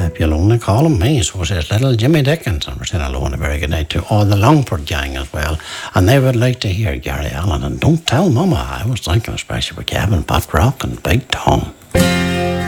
you'll only call him me. So says little Jimmy Dickens, and we're saying hello and a very good night to all the Longford gang as well. And they would like to hear Gary Allen. And don't tell Mama, I was thinking especially with Kevin, Pat Rock and Big Tom.